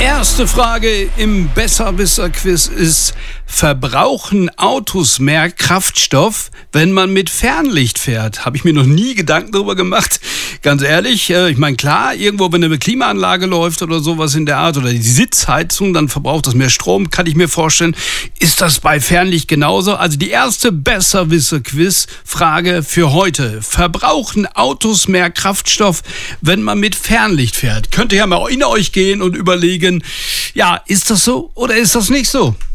Erste Frage im Besserwisser-Quiz ist: Verbrauchen Autos mehr Kraftstoff, wenn man mit Fernlicht fährt? Habe ich mir noch nie Gedanken darüber gemacht. Ganz ehrlich, ich meine, klar, irgendwo, wenn eine Klimaanlage läuft oder sowas in der Art oder die Sitzheizung, dann verbraucht das mehr Strom, kann ich mir vorstellen. Ist das bei Fernlicht genauso? Also die erste Besserwisser-Quiz-Frage für heute: Verbrauchen Autos mehr Kraftstoff, wenn man mit Fernlicht fährt? Könnt ihr ja mal in euch gehen und überlegen, ja, ist das so oder ist das nicht so?